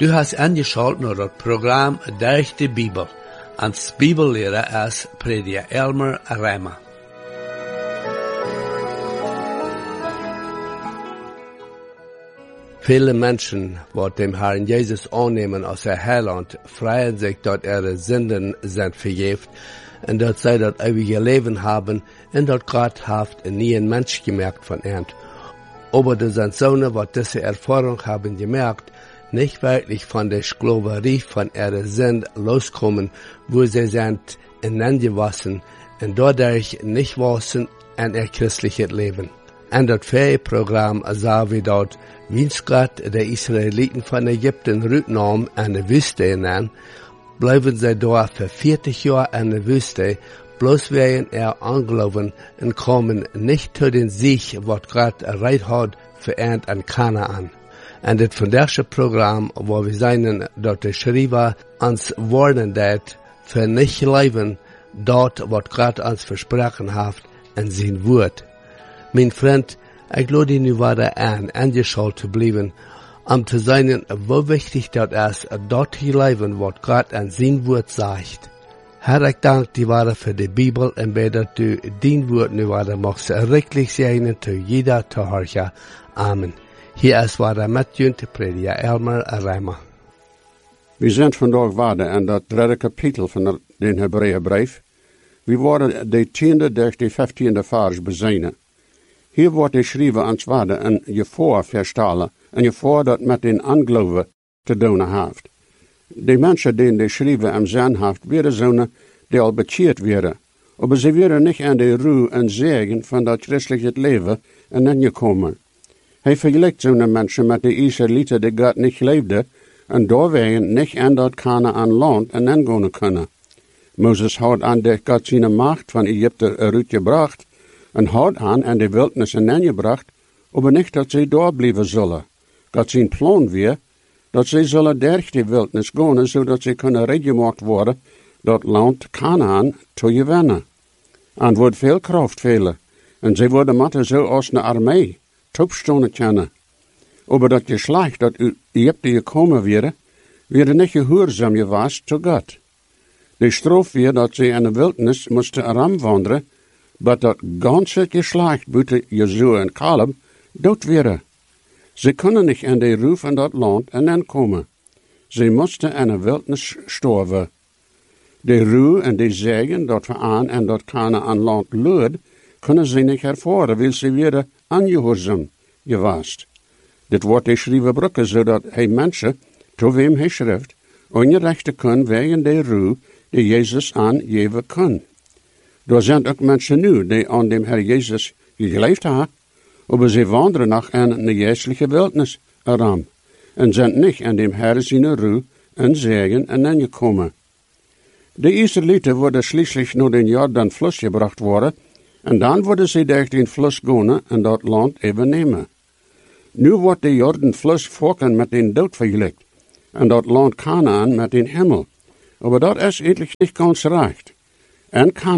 Du hast angeschaltet naar het programma Durch de Bibel. Als Bibellehrer ist Prediger Elmer Reimer. Viele Menschen, die dem Herrn Jesus annehmen als Heiland, freuen sich, dass ihre Sünden sind vergeben und dass sie das ewige Leben haben und dass Gott hat nie ein Mensch gemerkt von ihnen. Aber das sind Söhne, die diese Erfahrung haben gemerkt, nicht wirklich von der Sklaverei von ihrer Sünde loskommen, wo sie sind hineingewassen und dadurch nicht wassen in ihr christliches Leben. In das Ferieprogramm sah wir dort, wie Gott der Israeliten von Ägypten rübernahm in der Wüste hinein, bleiben sie dort für 40 Jahre in der Wüste, bloß wegen ihr Anglauben und kommen nicht zu den Sieg, was Gott erreicht hat für ihn an Kanaan. En dit vandaagse programma, waar we zijn dat de schrijver ons warnen deed, voor niet leven dat wat God ons versproken heeft in zijn woord. Mijn vriend, ik lade je nu verder aan aangeschaltet te blijven, om te zijn hoe wichtig dat is dat je leven wat God in zijn woord zegt. Herr, ik dank die waarde voor de Bibel en bid dat u dien woord nu waarde mag richtelijk zijn te jeder te horen. Amen. Hier is waar met de prediker Elmer Reimer. We zijn vandaag waarde in dat derde kapitel van de Hebreeënbrief. We worden de 10e durch de 15e vers bezien. Hier wordt de schrijver ons waarde een je voor verstellen en je voor dat met een aangeloven te doen heeft. De mensen die de schrijver am zin heeft, werden zonen die al bekeerd werden. Maar ze werden niet aan de roe en zegen van dat christelijke leven en ingekomen. Hij vergelijkt zo'n mensen met de Israëlieten die God niet leefde en doorwegen niet aan dat Kanaan land en ingaan kunnen. Mozes had aan de God zijn macht van Egypte eruit gebracht en had aan de wildnis ingebracht, maar niet dat zij doorblijven zullen. God zijn plan weer dat zij zullen door de wildnis gaan, zodat zij kunnen rechtgemaakt worden dat land Kanaan te gewinnen. En wordt veel kracht velen en zij worden matten zo als een armee. Topstonen kennen. Maar dat geslacht dat Egypte gekomen werden niet gehoorzaam geweest tot God. De straf weer dat ze in de wildnis moesten ram wandelen, maar dat ganse geslacht buiten Jozua en Caleb dood werden. Ze kunnen niet in de roef van dat land en aankomen. Ze moesten in de wildnis sterven. De roe en de zegen dat we aan en dat Kanaan land luid, kunnen ze niet ervaren, wil ze weer aangehoorzaam geweest. Dit wordt de schrijver brukken, zodat hij mensen, tot wem hij schrijft, ongerechten kan wegen de roe die Jezus aangeven kan. Er zijn ook mensen nu die aan de Heer Jezus geleefd hebben, maar ze wandelen nog in de geestelijke wildnis eram en zijn niet in de Heer zijn roe en zegen en aangekomen. De Israëlieten worden schließlich naar de Jordanfluss gebracht worden, en dan worden ze door den fluss gaan en dat land even nemen. Nu wordt de Jordanfluss volken met den dood vergelijkt, en dat land Kanaan met den hemel. Maar dat is eigenlijk niet ganz recht. En